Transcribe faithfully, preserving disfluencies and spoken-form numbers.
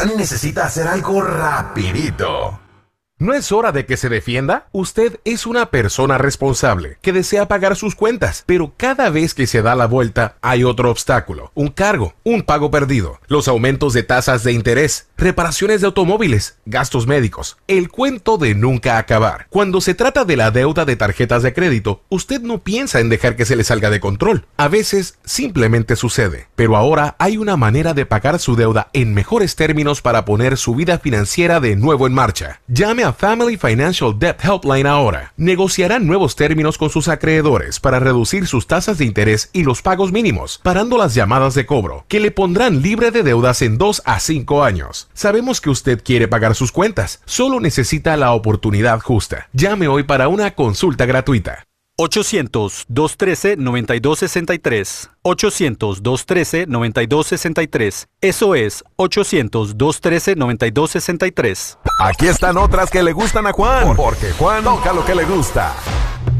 Juan necesita hacer algo rapidito. ¿No es hora de que se defienda? Usted es una persona responsable que desea pagar sus cuentas, pero cada vez que se da la vuelta hay otro obstáculo, un cargo, un pago perdido, los aumentos de tasas de interés, reparaciones de automóviles, gastos médicos, el cuento de nunca acabar. Cuando se trata de la deuda de tarjetas de crédito, usted no piensa en dejar que se le salga de control. A veces simplemente sucede, pero ahora hay una manera de pagar su deuda en mejores términos para poner su vida financiera de nuevo en marcha. Llame a Family Financial Debt Helpline ahora. Negociarán nuevos términos con sus acreedores para reducir sus tasas de interés y los pagos mínimos, parando las llamadas de cobro, que le pondrán libre de deudas en dos a cinco años. Sabemos que usted quiere pagar sus cuentas, solo necesita la oportunidad justa. Llame hoy para una consulta gratuita. ochocientos, dos uno tres, nueve dos seis tres. ochocientos, dos uno tres, nueve dos seis tres. Eso es ochocientos, dos uno tres, nueve dos seis tres. Aquí están otras que le gustan a Juan, porque Juan toca lo que le gusta.